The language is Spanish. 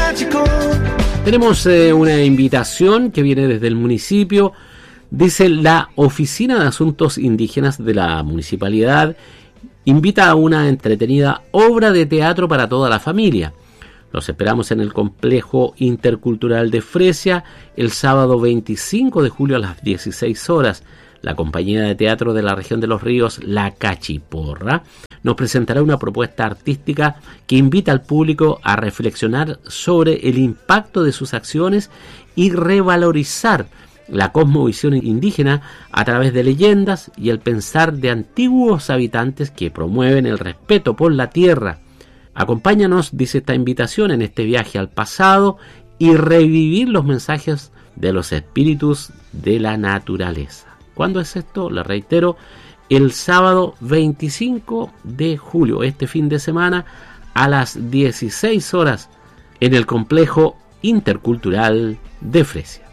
Tenemos una invitación que viene desde el municipio. Dice: la Oficina de Asuntos Indígenas de la Municipalidad invita a una entretenida obra de teatro para toda la familia. Los esperamos en el Complejo Intercultural de Fresia el sábado 25 de julio a las 16 horas. La compañía de teatro de la región de los ríos, La Cachiporra, nos presentará una propuesta artística que invita al público a reflexionar sobre el impacto de sus acciones y revalorizar la cosmovisión indígena a través de leyendas y el pensar de antiguos habitantes que promueven el respeto por la tierra. Acompáñanos, dice esta invitación, en este viaje al pasado y revivir los mensajes de los espíritus de la naturaleza. ¿Cuándo es esto? Le reitero, el sábado 25 de julio, este fin de semana, a las 16 horas, en el Complejo Intercultural de Fresia.